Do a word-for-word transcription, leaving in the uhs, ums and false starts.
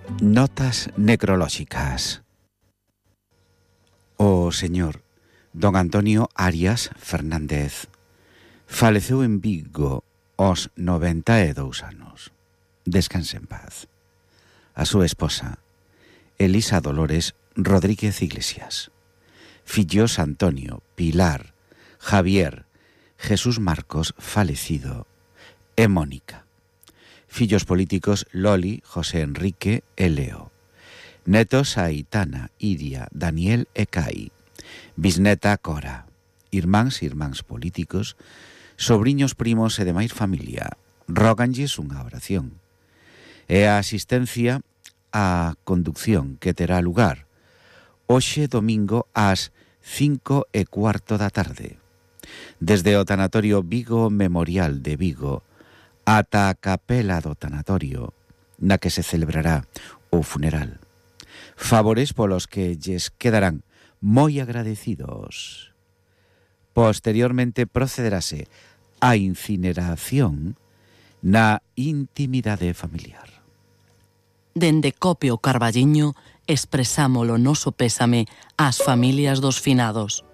Notas necrolóxicas. O señor don Antonio Arias Fernández faleceu en Vigo aos noventa e dous anos. Descanse en paz. A súa esposa, Elisa Dolores Rodríguez Iglesias. Fillos Antonio, Pilar, Javier, Jesús Marcos falecido e Mónica. Fillos políticos Loli, José Enrique e Leo. Netos Aitana, Iria, Daniel e Cai. Bisneta Cora. Irmáns e irmáns políticos, sobriños, primos e demais familia. Róganlles unha oración. E a asistencia á conducción que terá lugar hoxe domingo ás cinco e cuarto da tarde. Desde o Tanatorio Vigo Memorial de Vigo ata a capela do tanatorio na que se celebrará o funeral. Favores polos que lles quedarán moi agradecidos. Posteriormente procederase a incineración na intimidade familiar. Dende Copio Carballiño expresamos o noso pésame ás familias dos finados.